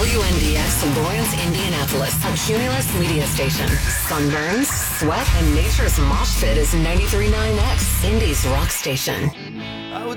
WNDX Lawrence, Indianapolis, a Cumulus media station. Sunburns, sweat, and nature's mosh pit is 93.9X, Indy's rock station. I would